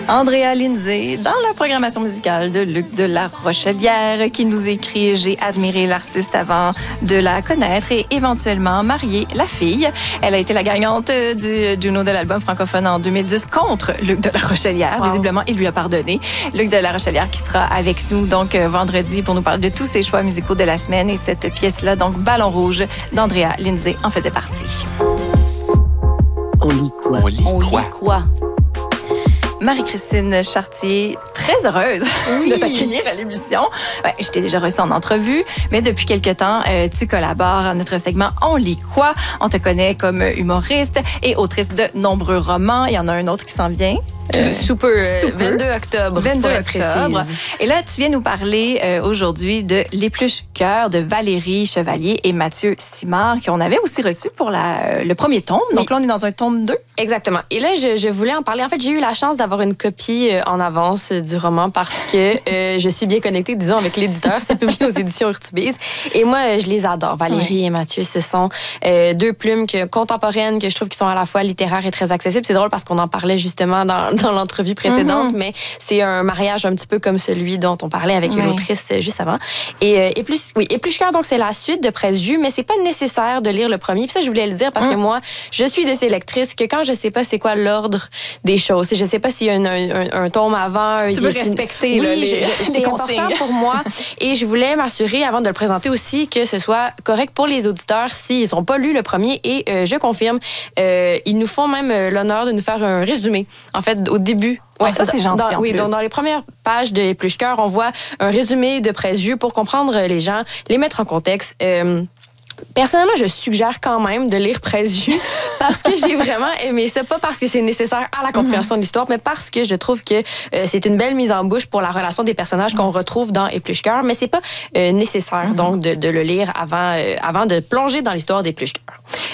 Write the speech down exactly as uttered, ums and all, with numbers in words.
Andrea Lindsay, dans la programmation musicale de Luc de la Rochelière, qui nous écrit « J'ai admiré l'artiste avant de la connaître et éventuellement marié la fille ». Elle a été la gagnante du Juno de l'album francophone en deux mille dix contre Luc de la Rochelière. Wow. Visiblement, il lui a pardonné. Luc de la Rochelière qui sera avec nous donc vendredi pour nous parler de tous ses choix musicaux de la semaine. Et cette pièce-là, donc Ballon rouge d'Andrea Lindsay, en faisait partie. On lit quoi? On lit On quoi? lit quoi? Marie-Christine Chartier, très heureuse oui. de t'accueillir à l'émission. Ouais, je t'ai déjà reçue en entrevue, mais depuis quelque temps, euh, tu collabores à notre segment « On lit quoi ». On te connaît comme humoriste et autrice de nombreux romans. Il y en a un autre qui s'en vient. Euh, Super, euh, Super. vingt-deux octobre. vingt-deux octobre. Et là, tu viens nous parler euh, aujourd'hui de L'Épluche-Cœur de Valérie Chevalier et Mathieu Simard, qu'on avait aussi reçu pour la, euh, le premier tome. Donc oui. Là, on est dans un tome deux. Exactement. Et là, je, je voulais en parler. En fait, j'ai eu la chance d'avoir une copie euh, en avance euh, du roman parce que euh, je suis bien connectée, disons, avec l'éditeur. C'est publié aux éditions Urtubise. Et moi, euh, je les adore. Valérie oui. et Mathieu, ce sont euh, deux plumes que, contemporaines que je trouve qui sont à la fois littéraires et très accessibles. C'est drôle parce qu'on en parlait justement dans dans l'entrevue précédente, mm-hmm. mais c'est un mariage un petit peu comme celui dont on parlait avec oui. l'autrice juste avant. Et, euh, et plus, oui, Épluche-Cœur, donc c'est la suite de Presse Jus, mais c'est pas nécessaire de lire le premier. Puis ça, je voulais le dire parce mm. que moi, je suis de ces lectrices que quand je sais pas c'est quoi l'ordre des choses, je sais pas s'il y a un, un, un tome avant, tu veux respecter une... là, oui, les, je, je, c'est important pour moi. Et je voulais m'assurer avant de le présenter aussi que ce soit correct pour les auditeurs s'ils n'ont pas lu le premier. Et euh, je confirme, euh, ils nous font même euh, l'honneur de nous faire un résumé. En fait, au début. Ouais, ça, c'est gentil. Dans, oui, donc dans les premières pages de Épluche-Cœur, on voit un résumé de Presse Jus pour comprendre les gens, les mettre en contexte. Euh, Personnellement, je suggère quand même de lire Presse Jus parce que j'ai vraiment aimé ça. Pas parce que c'est nécessaire à la compréhension mm-hmm. de l'histoire, mais parce que je trouve que euh, c'est une belle mise en bouche pour la relation des personnages qu'on retrouve dans Épluche-Cœur, mais c'est pas euh, nécessaire mm-hmm. donc de, de le lire avant, euh, avant de plonger dans l'histoire d'Épluche-Cœur.